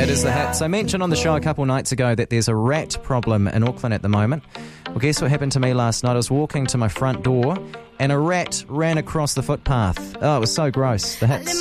That is the Hits. I mentioned on the show a couple nights ago that there's a rat problem in Auckland at the moment. Well, guess what happened to me last night? I was walking to my front door and a rat ran across the footpath. Oh, it was so gross. The Hits.